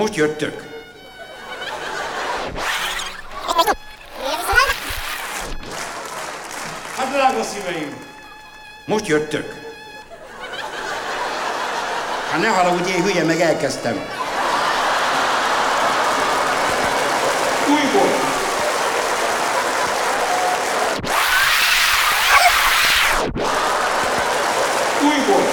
Most jöttök. Hát drága szíveim, most jöttök. Hát ne haragudj, én hülye, meg elkezdtem. Újból. Újból.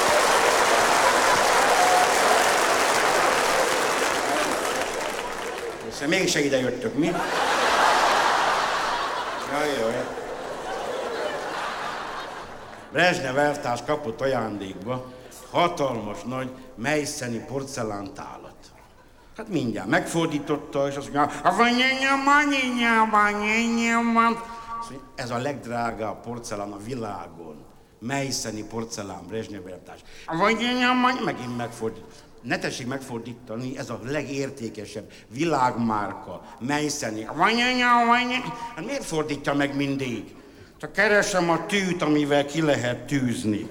Össze, mégis ide jöttök, mi? Jaj. Brezsnyev elvtárs kapott ajándékba hatalmas nagy meisszeni porcelántálat. Hát mindjárt megfordította, és azt mondja, ez a legdrágább porcelán a világon. Meisszeni porcelán, Brezsnyev elvtárs. Megint megfordította. Ne tessék megfordítani, ez a legértékesebb világmárka, Meisszeni. Hát miért fordítja meg mindig? Csak keresem a tűt, amivel ki lehet tűzni.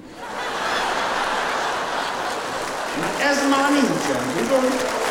Na ez már nincsen, tudod?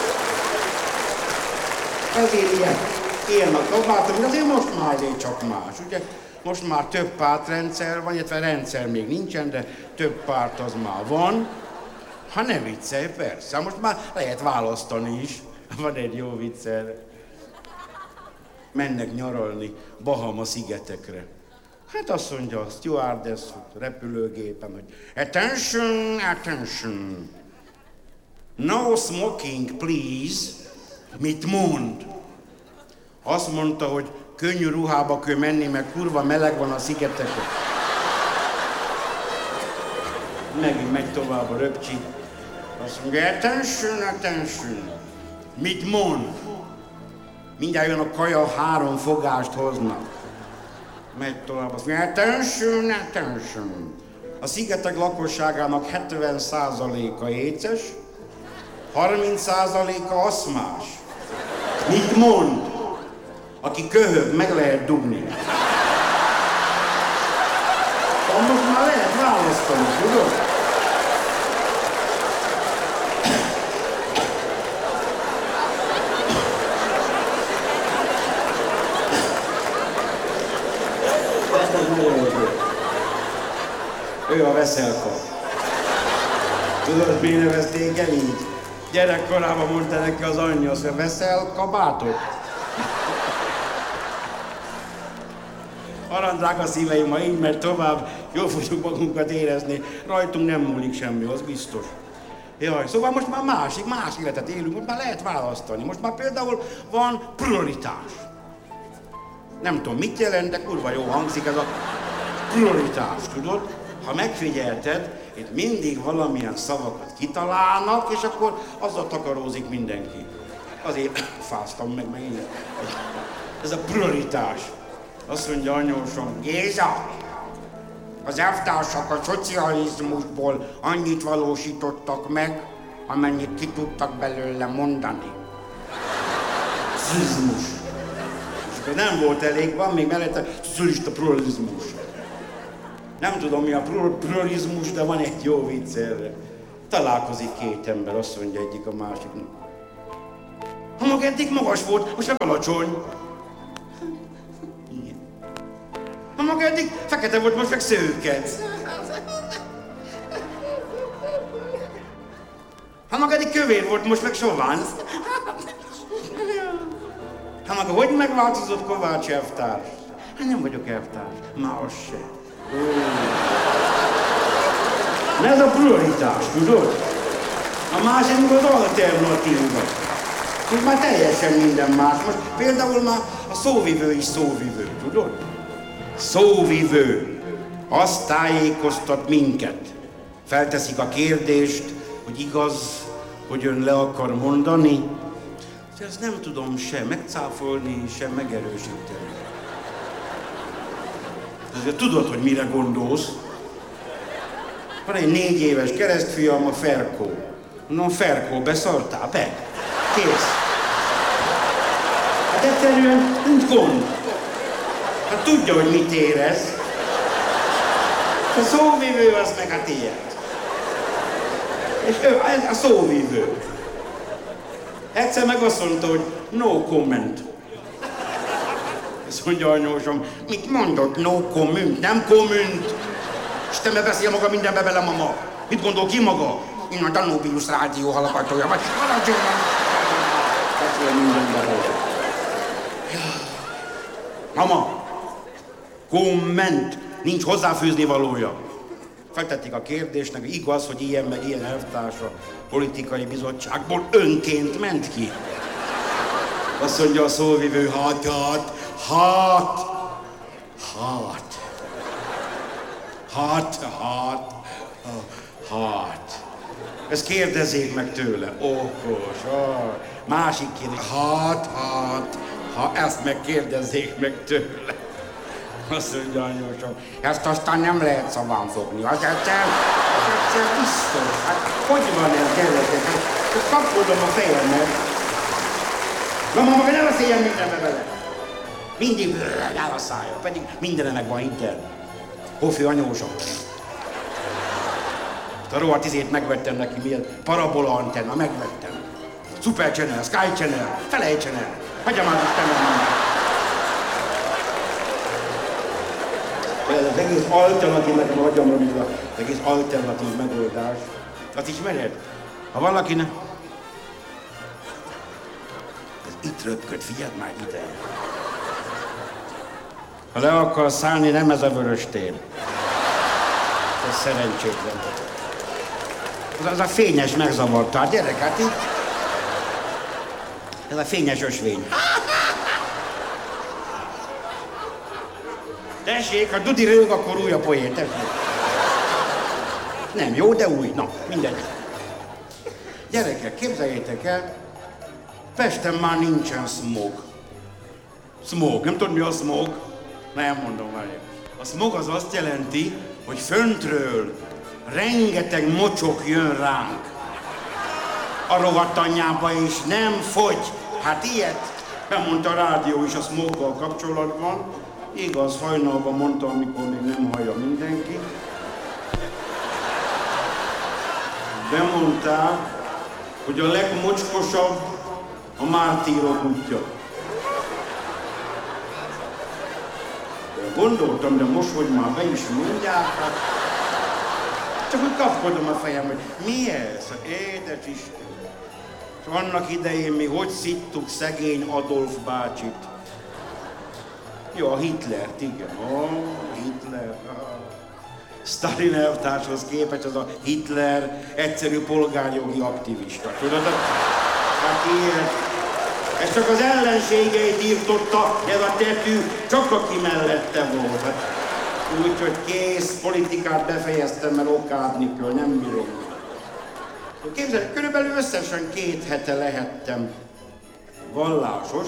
Ezért ilyen a kabátom, de azért most már csak más, ugye? Most már több pártrendszer van, illetve rendszer még nincsen, de több párt az már van. Ha ne viccelj, persze, most már lehet választani is. Van egy jó vicc erre. Mennek nyaralni Bahama-szigetekre. Hát azt mondja a stewardess repülőgépen, hogy attention, attention. No smoking, please. Mit mond? Azt mondta, hogy könnyű ruhába kell menni, mert kurva meleg van a szigeteken. Megint megy tovább a röpcsi. Azt mondja, attention, attention. Mit mond? Mindjárt jön a kaja, 3 fogást hoznak. Megy tovább, azt mondja, attention, attention. A szigetek lakosságának 70%-a éces, 30%-a aszmás. Mit mond? Aki köhög, meg lehet dugni. Most már lehet választani, tudod? Ő a Veszelka. Tudod, miért nevezték el így? Gyerekkorában mondta neki az anyja, hogy veszel kabátot? Arany drága szíveim, ha így megy tovább, jól fogjuk magunkat érezni, rajtunk nem múlik semmi, az biztos. Jaj, szóval most már más életet élünk, most már lehet választani. Most már például van prioritás. Nem tudom, mit jelent, de kurva jó hangzik ez a prioritás, tudod? Ha megfigyelted, itt mindig valamilyen szavakat kitalálnak, és akkor azzal takarózik mindenki. Azért fáztam meg én. Ez a prioritás. Azt mondja anyósom, Géza, az elvtársak a szocializmusból annyit valósítottak meg, amennyit ki tudtak belőle mondani. Szocializmus. És akkor nem volt elég, van még mellette szocialista pluralizmus. Nem tudom, mi a pluralizmus, de van egy jó vicc erre. Találkozik 2 ember, azt mondja egyik a másiknak. Ha maga eddig magas volt, most meg alacsony. Ha maga eddig fekete volt, most meg szőke. Ha maga eddig kövér volt, most meg sovány. Ha maga hogy megváltozott Kovács elvtárs? Hát nem vagyok elvtárs, már az se. De ez a prioritás, tudod? A másik az alternatíva. Most már teljesen minden más. Most például már a szóvivő is szóvivő, tudod? Szóvivő. Azt tájékoztat minket. Felteszik a kérdést, hogy igaz, hogy ön le akar mondani. Ezt nem tudom sem megcáfolni, sem megerősíteni. Ezért tudod, hogy mire gondolsz? Van egy 4 éves keresztfiam, a Ferkó. Mondom, Ferkó, beszartál? Be. Kész. Hát egyszerűen nincs gond. Hát tudja, hogy mit érez. A szóvivő az meg a tiéd. És ő, ez a szóvivő. Egyszer meg azt mondta, hogy no comment. Azt mondja anyósom, mit mondott? No comment, nem comment. Istenbe beszél maga mindenbe bele, mama. Mit gondol ki maga? Én a Danubius rádió hallgatója vagy. Beszél mindenbe bele. Mama, komment, nincs hozzáfűzni valója. Feltették a kérdésnek, igaz, hogy ilyen meg ilyen elvtársa politikai bizottságból önként ment ki. Azt mondja a szóvivő, hat. Ezt kérdezzék meg tőle. Okos, másik kérdés. Ezt megkérdezzék meg tőle. Azt mondja anyósom, ezt aztán nem lehet szaván fogni. Az egyszer biztos. Hát hogy van ez, gyerekek? Hát kapkodom a fejemet. Na maga ne beszéljen mindenbe vele. Mindig el a szája, pedig mindenenek van hitel. Hofi anyósom. A rohadt izét megvettem neki, milyen parabola antenna, megvettem. Super Channel, Sky Channel, felejtsen el. Hagyjam már Istenem. Az egész alternatív, nekem agyamra bízva, az egész alternatív megoldás. Azt ismered? Ha valakinek... Ez itt röpköd, figyeld már ide. Ha le akar szállni, nem ez a vörös tél. Ez szerencsétlen. Az a fényes megzavarta a gyerek, hát itt. Ez a fényes ösvény. Tessék, ha Dudi rög, akkor új a poén, tessék. Nem jó, de új. Na, mindegy. Gyerekek, képzeljétek el, Pesten már nincsen smog. Smog, nem tudod mi a smog? Nem mondom már. A smog az azt jelenti, hogy föntről rengeteg mocsok jön ránk. A rohadt anyjába is nem fogy. Hát ilyet bemondta a rádió is a smoggal kapcsolatban. Igaz, hajnalban mondta, amikor még nem hallja mindenki. Bemondták, hogy a legmocskosabb a mártírok útja. De gondoltam, de most, hogy már be is mondják, hát csak úgy kapkodom a fejem, hogy mi ez? Édes Isten! És annak idején mi hogy szittuk szegény Adolf bácsit. Jó, a Hitlert, igen. Hitler. Stalin elvtárshoz képest az a Hitler egyszerű polgárjogi aktivista. Tudod? Hát ilyen. Ez csak az ellenségeit írtotta, ez a tetű, csak aki mellette volt. Hát, úgyhogy kész, politikát befejeztem, mert okádni kell, nem bírom. Képzeljük, körülbelül összesen 2 hete lehettem vallásos.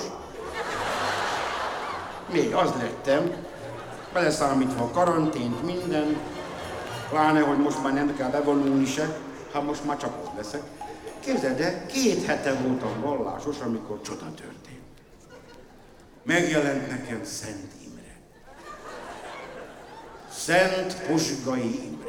Még az lettem, beleszámítva a karantént, minden, pláne, hogy most már nem kell bevonulni se, hát most már csak az leszek. Képzeld el, 2 hete voltam vallásos, amikor csoda történt. Megjelent nekem Szent Imre. Szent Posgai Imre.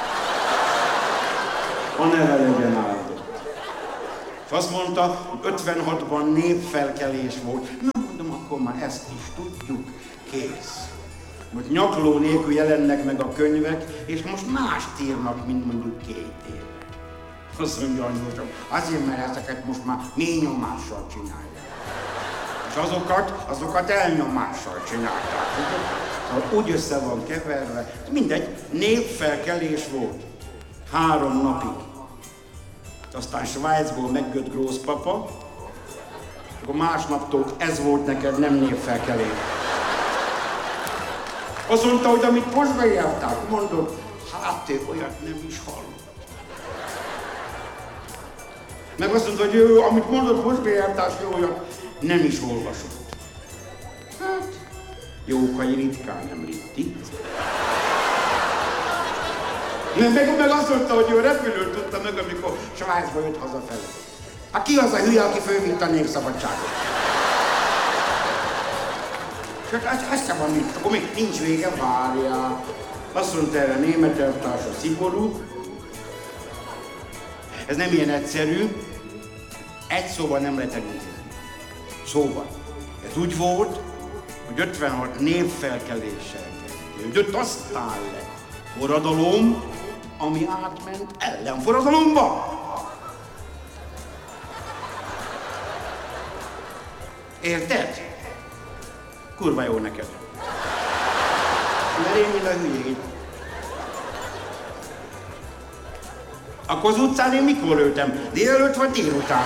A neve legyen áldott. És azt mondta, 56-ban népfelkelés volt. Na mondom, akkor már ezt is tudjuk, kész. Most nyakló nélkül jelennek meg a könyvek, és most mást írnak, mint mondjuk 2 éve. Azt mondja anyósom, azért, mert ezeket most már mély nyomással csinálják. És azokat elnyomással csinálták. Úgy össze van keverve. Mindegy, népfelkelés volt. 3 napig. Aztán Svájcból megjött Grószpapa, és akkor másnaptól ez volt neked, nem népfelkelés. Azt mondta, hogy amit Posgai elvtárs mondott, hát ő olyat nem is hallott. Meg azt mondta, hogy ő, amit mondott Posgai elvtárs, ő olyat nem is olvasott. Hát, Jókai ritkán nem ritti. Meg azt mondta, hogy ő repülőt tudta meg, amikor Svájcba jött hazafele. Hát ki az a hülye, aki fölvitt a népszabadságot? Csak ez sem van mit, akkor még nincs vége, várjál. Azt mondta erre német elvtársa, szigorú. Ez nem ilyen egyszerű. Egy szóval nem lehet elintézni. Szóval. Ez úgy volt, hogy 56 népfelkeléssel kezdődött, aztán lett forradalom, ami átment ellenforradalomba. Érted? Kurva jó neked. Mert én a hülyéd. Akkor az utcán én mikor lőttem? Délelőtt vagy délután?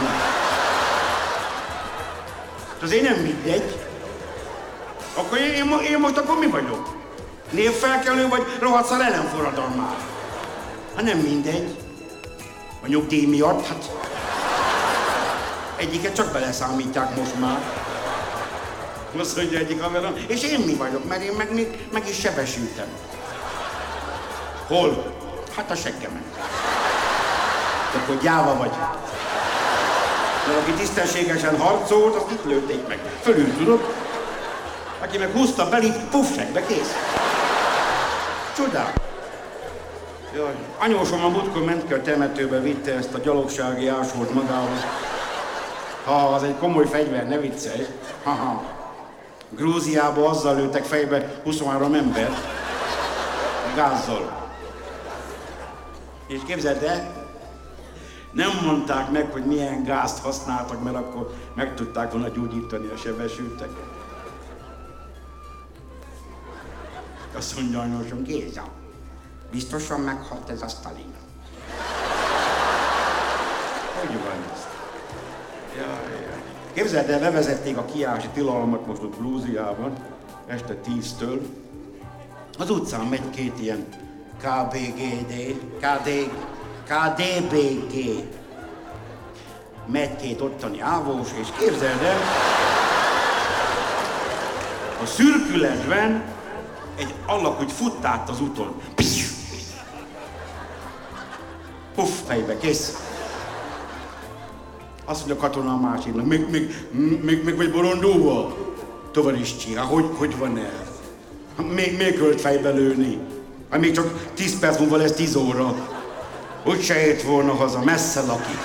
Azért nem mindegy. Akkor én most akkor mi vagyok? Névfelkelő vagy rohadszal ellenforradalmár? Hát nem mindegy. A nyugdíj miatt, hát... Egyiket csak beleszámítják most már. Azt mondja egyik haverom, és én mi vagyok, mert én meg is sebesültem. Hol? Hát a seggemen. De akkor gyáva vagy. Mert aki tisztességesen harcolt, azt itt lőtték meg. Fölül tudod? Aki meg húzta belit, puff, segbe, kész. Csodál. Jaj, anyósom a múltkor ment ki a temetőbe, vitte ezt a gyalogsági ásót magához. Ha, az egy komoly fegyver, ne viccelj. Haha. Grúziába azzal lőttek fejbe 23 ember. Gázzal. És képzeld el, nem mondták meg, hogy milyen gázt használtak, mert akkor meg tudták volna gyógyítani a sebesülteket. Azt mondja anyósom, Géza, biztosan meghalt ez a Stalin. Hogy van ez? Jaj. Képzeld el, bevezették a kijárási tilalmat most ott Grúziában, este 10-től. Az utcán megy két ilyen KDBG. Megy két ottani ávós, és képzeld el, a szürkületben egy alak úgy futt át az úton. Puff, fejbe, kész. Azt mondja a katona a másiknak, még vagy borondóval? Tovariscsi, hogy van ez? Még ölt fejbe lőni? Hát még csak 10 perc múlva lesz 10 óra. Úgy se ért volna haza, messze lakik.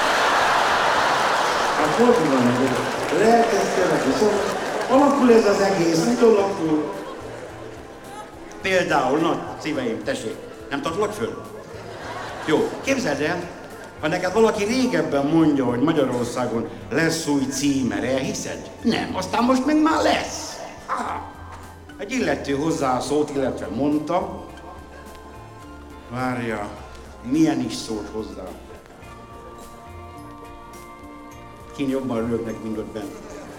Hát hogy van ez? Lehet ezt követni, szóval alakul ez az egész, mit alakul? Például, na, szíveim, tessék, nem tartlak föl? Jó, képzeld el, ha neked valaki régebben mondja, hogy Magyarországon lesz új címer, elhiszed? Nem, aztán most meg már lesz. Egy illető hozzászólt, illetve mondta, várja, milyen is szólt hozzá. Kint jobban rögnek, mint ott bent.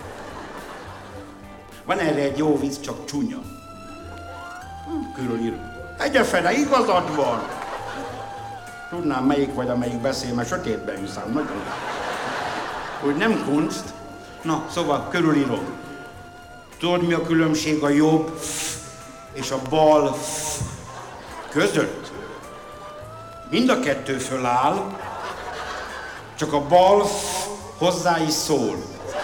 Van erre egy jó vicc, csak csúnya. Körülírom. Egyefele, igazad van. Tudnám, melyik vagy, amelyik beszél, mert sötétben hiszem, nagyon. Hogy nem kunst. Na, szóval körülírom. Tudod, mi a különbség a jobb és a bal között? Mind a kettő föláll, csak a bal hozzá is szól.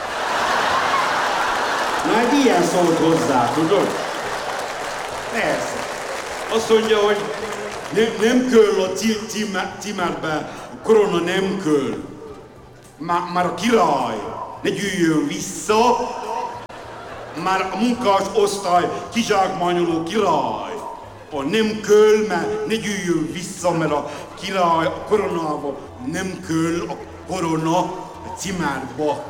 Na, egy ilyen szólt hozzá, tudod? Persze. Azt mondja, hogy nem kell a címerbe, a korona nem kell. Már a király ne gyűjjön vissza, már a munkás osztály kizsákmányoló király. Nem kell, mert ne gyűjjön vissza, mert a király a koronával nem kell a korona a címerba.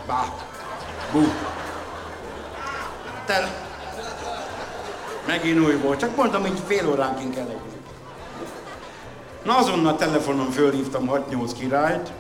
Te... Megint új volt, csak mondtam, hogy fél óránként kell legyen. Na, azonnal telefonon fölhívtam 6-8 királyt,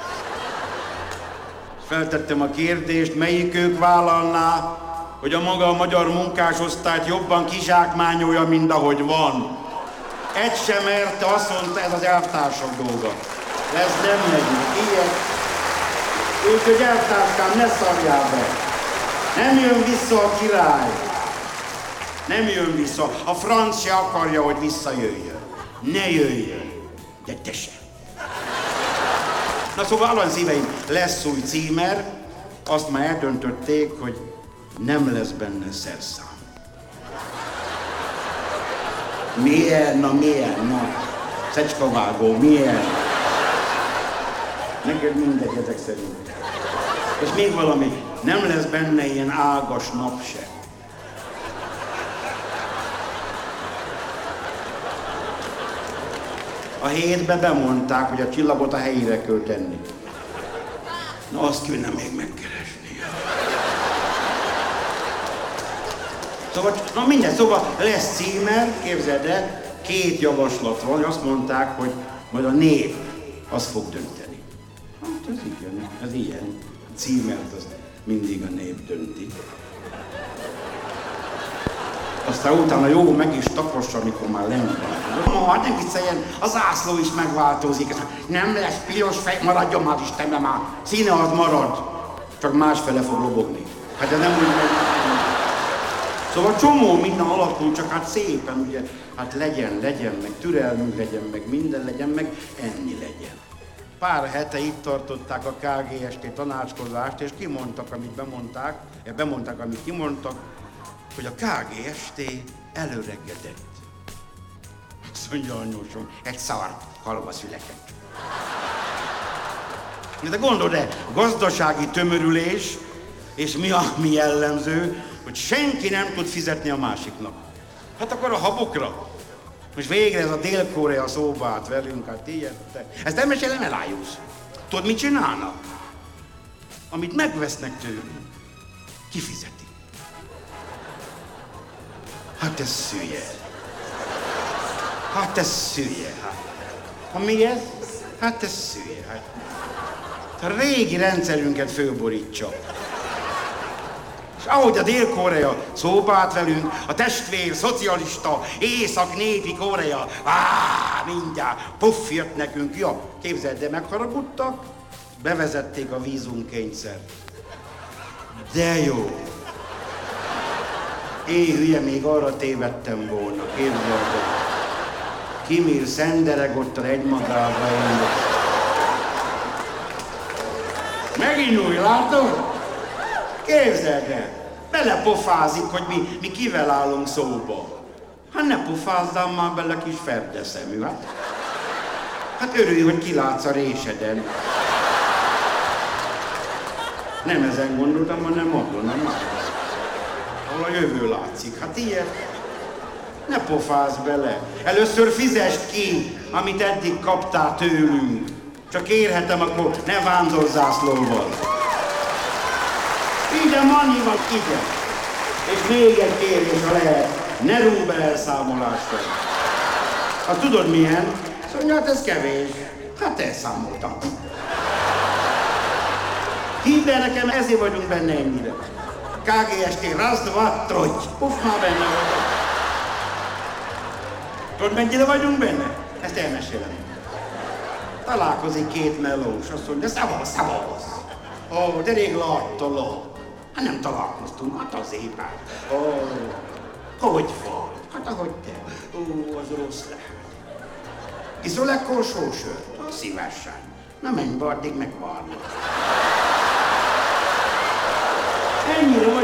és feltettem a kérdést, melyikük vállalná, hogy a maga a magyar munkásosztályt jobban kizsákmányolja, mint ahogy van. Egy sem merte, azt mondta, ez az elvtársak dolga. Ez nem megyünk, ilyen. Úgyhogy elvtárskám, ne szarjál be. Nem jön vissza a király. Nem jön vissza. A francia akarja, hogy visszajöjjön. Ne jöjjön. De te se. Na szóval, aranyszíveim, lesz új címer. Azt már eldöntötték, hogy nem lesz benne szerszám. Milyen? Na milyen? Na, szecskavágó, milyen? Neked mindegy ezek szerint. És még valami, nem lesz benne ilyen ágas nap se. A hétbe bemondták, hogy a csillagot a helyére kell tenni. Na, azt kéne még megkeresni. Szóval, na mindegy, szóval lesz címer, képzeld el, 2 javaslat van, azt mondták, hogy majd a nép az fog dönteni. Hát ez igen, ez ilyen. A címert az mindig a nép dönti. Aztán utána jó meg is tapossa, amikor már lent van. Hát nem vicceljen, a zászló is megváltozik. Nem lesz piros fej, maradjon már Istenben már. Színe az marad, csak másfele fog lobogni. Hát ez nem úgy megy. Szóval csomó minden alakul, csak hát szépen, ugye, hát legyen, meg türelmünk legyen, meg minden legyen, meg enni legyen. Pár hete itt tartották a KGST tanácskozást, és kimondtak, amit bemondták, amit kimondtak, hogy a KGST előregedett. Azt mondja anyósom, egy szart halva született. De gondold, gazdasági tömörülés, és mi jellemző, hogy senki nem tud fizetni a másiknak. Hát akkor a habokra. Most végre ez a Dél-Korea szóba állt velünk, hát ilyet. Ezt nem mesélem el, Ájusz. Tudod, mit csinálnak? Amit megvesznek tőlünk, kifizeti. Hát ez szülye. Hát. Ha mi ez? Hát ez szülye. Hát. A régi rendszerünket fölborítsa. És ahogy a Dél-Korea szóba állt velünk, a testvér, szocialista, észak-népi Korea, mindjárt, puff, jött nekünk, ja, képzeld, de megharagudtak, bevezették a vízumkényszert. De jó. Én hülye, még arra tévedtem volna, képzeld el. Kim Il-sen deregottan egymagába én. Megint új, látod? Képzeld el, belepofázik, hogy mi kivel állunk szóba. Hát ne pofázzál már bele, kis ferdeszemű, hát. Hát örülj, hogy kilátsz a réseden. Nem ezen gondoltam, hanem abban, nem már. Ahol a jövő látszik. Hát ilyet ne pofázz bele. Először fizest ki, amit eddig kaptál tőlünk. Csak érhetem, akkor ne vándorzászlóval. Igen, annyival, igen. És még egy kérés, ha lehet, ne rúg be elszámolásra. Ha tudod milyen? Szóval hát ez kevés. Hát elszámoltam. Hidd el nekem, ezért vagyunk benne ennyire. KGST, razdva, trojty. Puff, már benne vagyok. Tudod, mennyire vagyunk benne? Ezt elmesélem. Találkozik 2 melós, azt mondja, szavasz. Ó, de rég láttalak. Hát nem találkoztunk, hát azért már. Ó, hogy vagy? Hát ahogy te. Ó, az rossz lehet. Iszol egy korsó sört? Szívesen. Na menj be, addig megvárnak. Ennyire